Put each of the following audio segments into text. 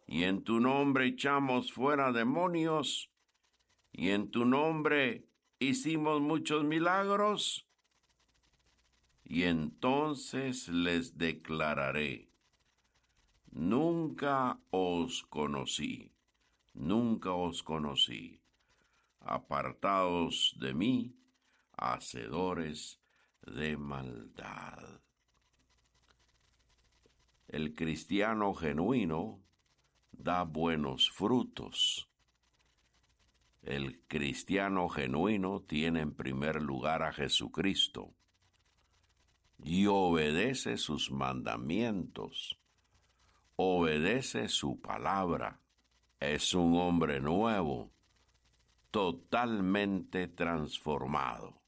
y en tu nombre echamos fuera demonios, y en tu nombre hicimos muchos milagros. Y entonces les declararé: nunca os conocí, nunca os conocí. Apartaos de mí, hacedores de maldad. El cristiano genuino da buenos frutos. El cristiano genuino tiene en primer lugar a Jesucristo y obedece sus mandamientos, obedece su palabra. Es un hombre nuevo, totalmente transformado.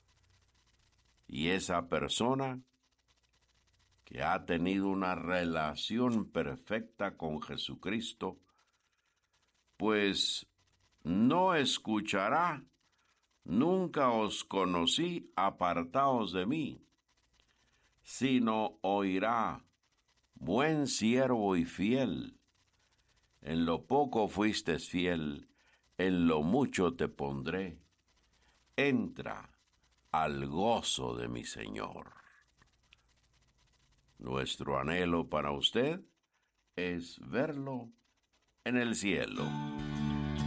Y esa persona que ha tenido una relación perfecta con Jesucristo, pues no escuchará: nunca os conocí, apartaos de mí, sino oirá: buen siervo y fiel, en lo poco fuiste fiel, en lo mucho te pondré, entra al gozo de mi Señor. Nuestro anhelo para usted es verlo en el cielo.